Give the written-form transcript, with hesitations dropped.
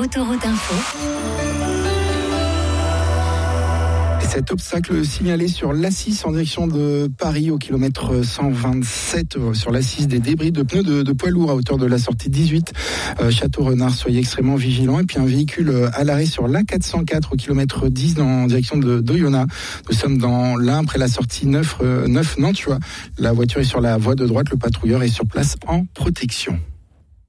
Autoroute Info. Cet obstacle signalé sur l'A6 en direction de Paris au kilomètre 127 sur l'A6, des débris de pneus de poids lourds à hauteur de la sortie 18 Château-Renard. Soyez extrêmement vigilants. Et puis un véhicule à l'arrêt sur l'A404 au kilomètre 10 en direction d'Oyonnax. Nous sommes dans l'Ain près la sortie 9 Nantua. La voiture est sur la voie de droite. Le patrouilleur est sur place en protection.